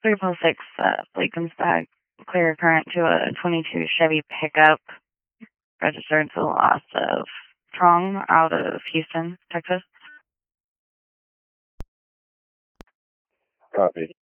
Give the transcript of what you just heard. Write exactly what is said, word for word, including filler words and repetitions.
three four six, uh, Blakenstag, clear current to a twenty-two Chevy pickup registered to the loss of Trong out of Houston, Texas. Copy.